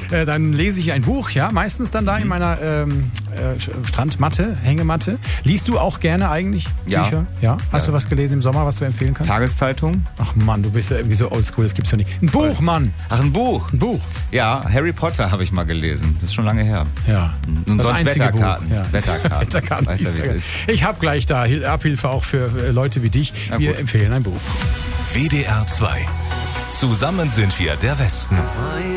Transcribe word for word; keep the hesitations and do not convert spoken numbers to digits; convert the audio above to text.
Äh, dann lese ich ein Buch, ja, meistens dann da in meiner ähm, äh, Strandmatte, Hängematte. Liest du auch gerne eigentlich Ja. Bücher? Ja. Hast Ja. du was gelesen im Sommer, was du empfehlen kannst? Tageszeitung? Ach Mann, du bist ja irgendwie so oldschool, das gibt's ja nicht. Ein Buch, Mann! Ach, ein Buch. Ein Buch. Ja, Harry Potter habe ich mal gelesen. Das ist schon lange her. Ja. Und Das sonst einzige Wetterkarten. Buch, ja. Wetterkarten. Wetterkarten. Weißt du, wie es ist? Ich habe gleich da Hil- Abhilfe auch für äh, Leute wie dich. Na Wir gut. empfehlen ein Buch. W D R zwei. Zusammen sind wir der Westen.